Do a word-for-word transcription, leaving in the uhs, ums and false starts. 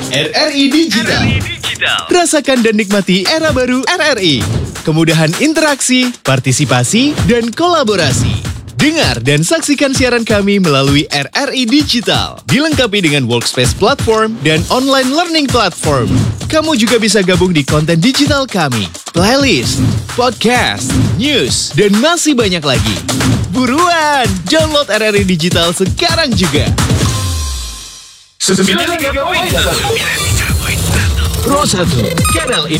R R I Digital. Rasakan dan nikmati era baru R R I. Kemudahan interaksi, partisipasi, dan kolaborasi. Dengar dan saksikan siaran kami melalui R R I Digital. Dilengkapi dengan workspace platform dan online learning platform. Kamu juga bisa gabung di konten digital kami, playlist, podcast, news, dan masih banyak lagi. Buruan, download R R I Digital sekarang juga. sembilan puluh tiga koma satu Pro satu Kanal